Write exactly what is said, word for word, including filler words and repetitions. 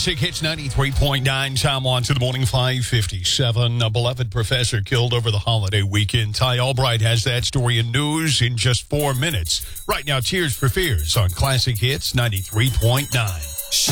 Classic Hits ninety-three point nine. Time on to the morning, five fifty-seven. A beloved professor killed over the holiday weekend. Ty Albright has that story in news in just four minutes. Right now, Tears for Fears on Classic Hits ninety-three point nine.